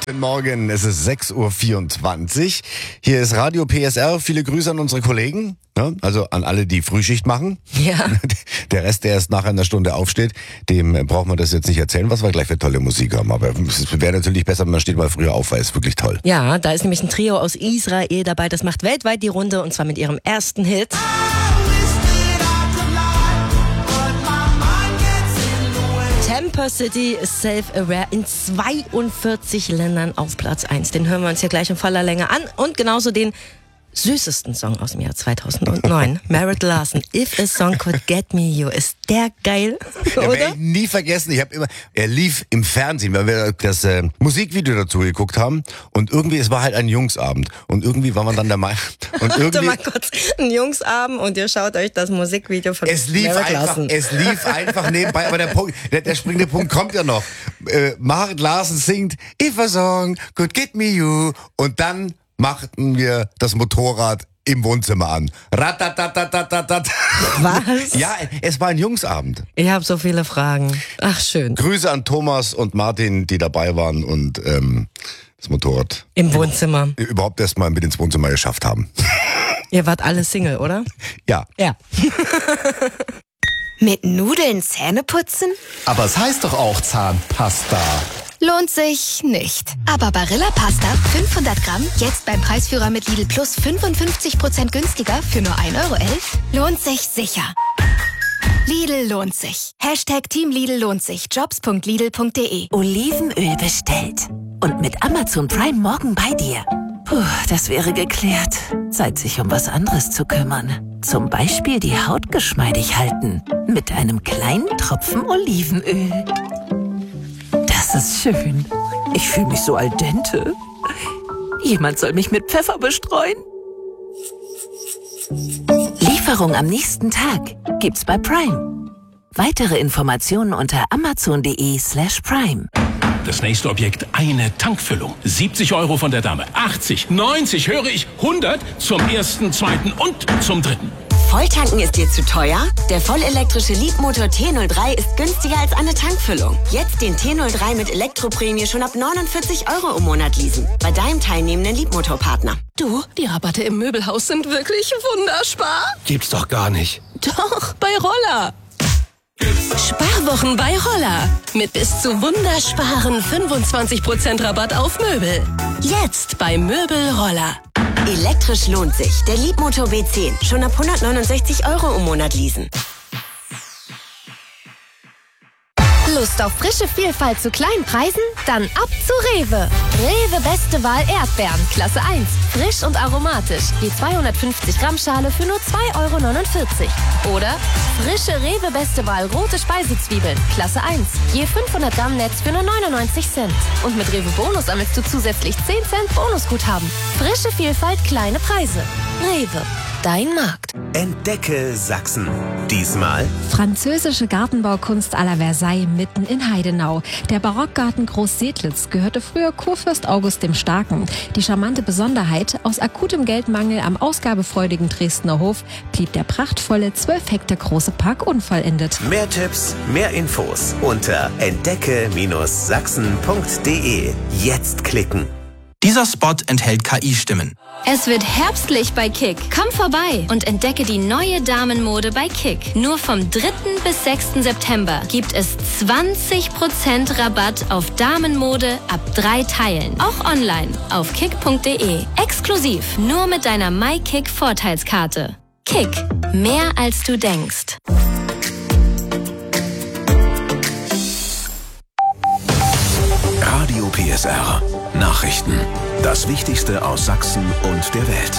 Guten Morgen, es ist 6.24 Uhr. Hier ist Radio PSR. Viele Grüße an unsere Kollegen, ne? Also an alle, die Frühschicht machen. Ja. Der Rest, der erst nach einer Stunde aufsteht, dem braucht man das jetzt nicht erzählen, was wir gleich für tolle Musik haben. Aber es wäre natürlich besser, wenn man steht mal früher auf, weil es wirklich toll. Ja, da ist nämlich ein Trio aus Israel dabei, das macht weltweit die Runde und zwar mit ihrem ersten Hit. Temper City ist Self-Aware in 42 Ländern auf Platz 1. Den hören wir uns hier gleich in voller Länge an. Und genauso den süßesten Song aus dem Jahr 2009. Merritt Larson, If a Song Could Get Me You. Ist der geil, oder? oder? Werde ich nie vergessen. Er lief im Fernsehen, weil wir das Musikvideo dazu geguckt haben. Und irgendwie, es war halt ein Jungsabend. Und irgendwie war man dann der Meinung. Warte mal kurz, ein Jungsabend und ihr schaut euch das Musikvideo von Merritt Larson. Es lief einfach nebenbei, aber der springende Punkt kommt ja noch. Merritt Larson singt If a Song Could Get Me You. Und dann machten wir das Motorrad im Wohnzimmer an. Ratatatatat. Was? Ja, es war ein Jungsabend. Ich habe so viele Fragen. Ach, schön. Grüße an Thomas und Martin, die dabei waren und das Motorrad im Wohnzimmer überhaupt erst mal mit ins Wohnzimmer geschafft haben. Ihr wart alle Single, oder? Ja. Ja. Mit Nudeln Zähne putzen? Aber es heißt doch auch Zahnpasta. Lohnt sich nicht. Aber Barilla Pasta 500 Gramm, jetzt beim Preisführer mit Lidl Plus 55% günstiger für nur 1,11 € lohnt sich sicher. Lidl lohnt sich. Team Lidl lohnt sich. Jobs.lidl.de. Olivenöl bestellt. Und mit Amazon Prime morgen bei dir. Puh, das wäre geklärt. Zeit, sich um was anderes zu kümmern. Zum Beispiel die Haut geschmeidig halten. Mit einem kleinen Tropfen Olivenöl. Das ist schön. Ich fühle mich so al dente. Jemand soll mich mit Pfeffer bestreuen. Lieferung am nächsten Tag gibt's bei Prime. Weitere Informationen unter amazon.de/prime. Das nächste Objekt, eine Tankfüllung. 70 € von der Dame. 80, 90, höre ich, 100 zum ersten, zweiten und zum dritten. Volltanken ist dir zu teuer? Der vollelektrische Leapmotor T03 ist günstiger als eine Tankfüllung. Jetzt den T03 mit Elektroprämie schon ab 49 € im Monat leasen. Bei deinem teilnehmenden Leapmotor-Partner. Du, die Rabatte im Möbelhaus sind wirklich wunderbar. Gibt's doch gar nicht. Doch, bei Roller. Sparwochen bei Roller. Mit bis zu wundersparen 25% Rabatt auf Möbel. Jetzt bei Möbel Roller. Elektrisch lohnt sich. Der Leapmotor B10. Schon ab 169 € im Monat leasen. Lust auf frische Vielfalt zu kleinen Preisen? Dann ab zu Rewe. Rewe Beste Wahl Erdbeeren, Klasse 1. Frisch und aromatisch. Je 250 Gramm Schale für nur 2,49 €. Oder frische Rewe Beste Wahl rote Speisezwiebeln, Klasse 1. Je 500 Gramm Netz für nur 99 Cent. Und mit Rewe Bonus sammelst du zusätzlich 10 Cent Bonusguthaben. Frische Vielfalt, kleine Preise. Rewe. Dein Markt. Entdecke Sachsen. Diesmal französische Gartenbaukunst à la Versailles mitten in Heidenau. Der Barockgarten Groß-Sedlitz gehörte früher Kurfürst August dem Starken. Die charmante Besonderheit, aus akutem Geldmangel am ausgabefreudigen Dresdner Hof blieb der prachtvolle 12 Hektar große Park unvollendet. mehr Tipps, mehr Infos unter entdecke-sachsen.de. Jetzt klicken. Dieser Spot enthält KI-Stimmen. Es wird herbstlich bei Kick. Komm vorbei und entdecke die neue Damenmode bei Kick. Nur vom 3. bis 6. September gibt es 20% Rabatt auf Damenmode ab 3 Teilen. Auch online auf kick.de. Exklusiv nur mit deiner MyKick-Vorteilskarte. Kick. Mehr als du denkst. Radio PSR. Nachrichten. Das Wichtigste aus Sachsen und der Welt.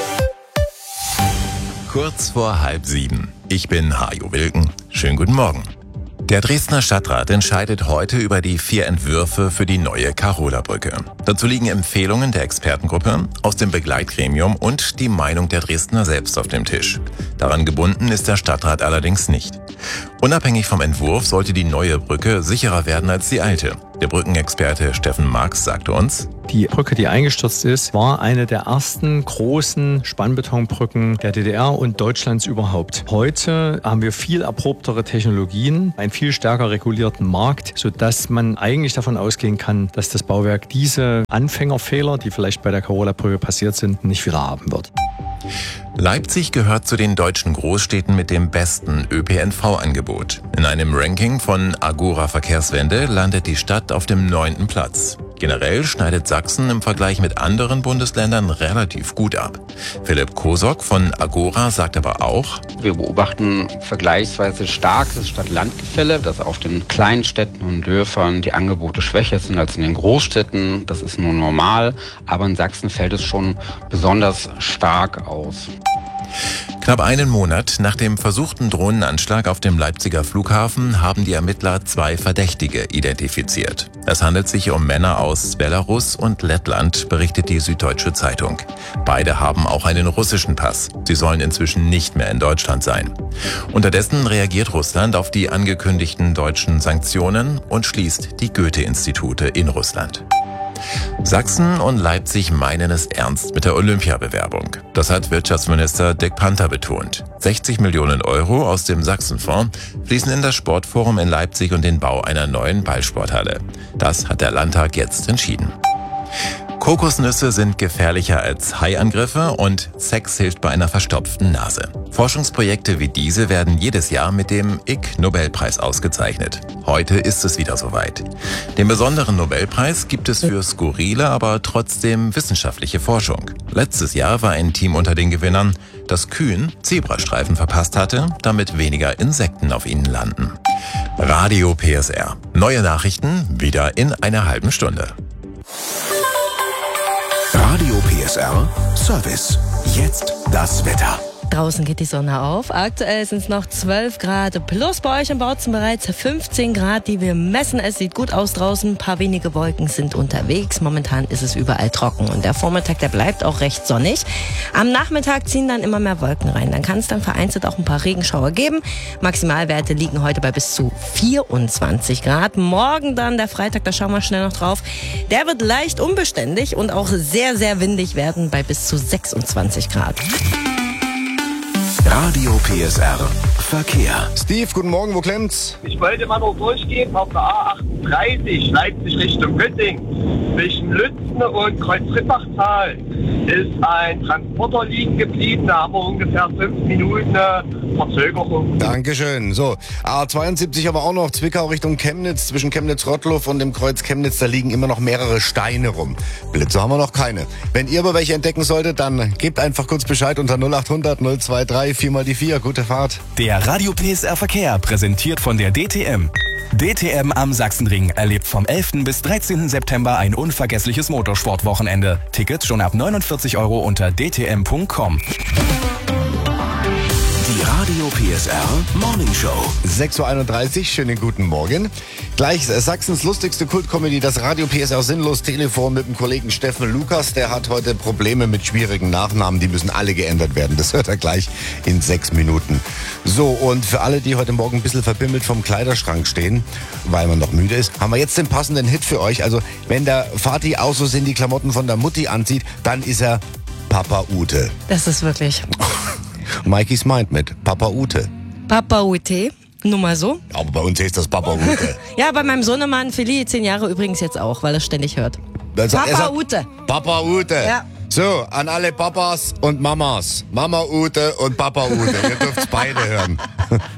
Kurz vor 6:30. Ich bin Hajo Wilken. Schönen guten Morgen. Der Dresdner Stadtrat entscheidet heute über die 4 Entwürfe für die neue Karola-Brücke. Dazu liegen Empfehlungen der Expertengruppe, aus dem Begleitgremium und die Meinung der Dresdner selbst auf dem Tisch. Daran gebunden ist der Stadtrat allerdings nicht. Unabhängig vom Entwurf sollte die neue Brücke sicherer werden als die alte. Der Brückenexperte Steffen Marx sagte uns: Die Brücke, die eingestürzt ist, war eine der ersten großen Spannbetonbrücken der DDR und Deutschlands überhaupt. Heute haben wir viel erprobtere Technologien, einen viel stärker regulierten Markt, sodass man eigentlich davon ausgehen kann, dass das Bauwerk diese Anfängerfehler, die vielleicht bei der Karola-Brücke passiert sind, nicht wieder haben wird. Leipzig gehört zu den deutschen Großstädten mit dem besten ÖPNV-Angebot. In einem Ranking von Agora Verkehrswende landet die Stadt auf dem 9. Platz. Generell schneidet Sachsen im Vergleich mit anderen Bundesländern relativ gut ab. Philipp Kosok von Agora sagt aber auch: Wir beobachten vergleichsweise starkes Stadt-Land-Gefälle, dass auf den kleinen Städten und Dörfern die Angebote schwächer sind als in den Großstädten. Das ist nur normal, aber in Sachsen fällt es schon besonders stark aus. Knapp einen Monat nach dem versuchten Drohnenanschlag auf dem Leipziger Flughafen haben die Ermittler 2 Verdächtige identifiziert. Es handelt sich um Männer aus Belarus und Lettland, berichtet die Süddeutsche Zeitung. Beide haben auch einen russischen Pass. Sie sollen inzwischen nicht mehr in Deutschland sein. Unterdessen reagiert Russland auf die angekündigten deutschen Sanktionen und schließt die Goethe-Institute in Russland. Sachsen und Leipzig meinen es ernst mit der Olympiabewerbung. Das hat Wirtschaftsminister Dirk Panther betont. 60 Millionen Euro aus dem Sachsenfonds fließen in das Sportforum in Leipzig und den Bau einer neuen Ballsporthalle. Das hat der Landtag jetzt entschieden. Kokosnüsse sind gefährlicher als Haiangriffe und Sex hilft bei einer verstopften Nase. Forschungsprojekte wie diese werden jedes Jahr mit dem Ig-Nobelpreis ausgezeichnet. Heute ist es wieder soweit. Den besonderen Nobelpreis gibt es für skurrile, aber trotzdem wissenschaftliche Forschung. Letztes Jahr war ein Team unter den Gewinnern, das Kühen Zebrastreifen verpasst hatte, damit weniger Insekten auf ihnen landen. Radio PSR. Neue Nachrichten wieder in einer halben Stunde. Radio PSR Service. Jetzt das Wetter. Draußen geht die Sonne auf. Aktuell sind es noch 12 Grad plus. Bei euch im Bautzen bereits 15 Grad, die wir messen. Es sieht gut aus draußen. Ein paar wenige Wolken sind unterwegs. Momentan ist es überall trocken. Und der Vormittag, der bleibt auch recht sonnig. Am Nachmittag ziehen dann immer mehr Wolken rein. Dann kann es dann vereinzelt auch ein paar Regenschauer geben. Maximalwerte liegen heute bei bis zu 24 Grad. Morgen dann, der Freitag, da schauen wir schnell noch drauf. Der wird leicht unbeständig und auch sehr, sehr windig werden bei bis zu 26 Grad. Radio PSR Verkehr. Steve, guten Morgen, wo klemmt's? Ich wollte mal noch durchgehen auf der A38 Leipzig Richtung Göttingen. Zwischen Lützen und Kreuz-Rippachtal ist ein Transporter liegen geblieben. Da haben wir ungefähr 5 Minuten Verzögerung. Dankeschön. So, A72 aber auch noch Zwickau Richtung Chemnitz. Zwischen Chemnitz-Rottloff und dem Kreuz Chemnitz, da liegen immer noch mehrere Steine rum. Blitze haben wir noch keine. Wenn ihr aber welche entdecken solltet, dann gebt einfach kurz Bescheid unter 0800 023 4 mal die 4. Gute Fahrt. Der Radio PSR Verkehr, präsentiert von der DTM. DTM am Sachsenring erlebt vom 11. bis 13. September ein unvergessliches Motorsportwochenende. Tickets schon ab 49 € unter dtm.com. Die Radio PSR Morning Show. 6.31 Uhr, schönen guten Morgen. Gleich Sachsens lustigste Kultcomedy, das Radio PSR Sinnlos Telefon mit dem Kollegen Steffen Lukas. Der hat heute Probleme mit schwierigen Nachnamen, die müssen alle geändert werden. Das hört er gleich in 6 Minuten. So, und für alle, die heute Morgen ein bisschen verbimmelt vom Kleiderschrank stehen, weil man noch müde ist, haben wir jetzt den passenden Hit für euch. Also, wenn der Vati auch so sind, die Klamotten von der Mutti anzieht, dann ist er Papa Ute. Das ist wirklich... Mikeys meint mit Papa Ute. Papa Ute, nur mal so. Aber bei uns heißt das Papa Ute. Ja, bei meinem Sohnemann Feli, 10 Jahre übrigens jetzt auch, weil er ständig hört. Papa Ute. Papa Ute. Ja. So, an alle Papas und Mamas. Mama Ute und Papa Ute. Ihr dürft's beide hören.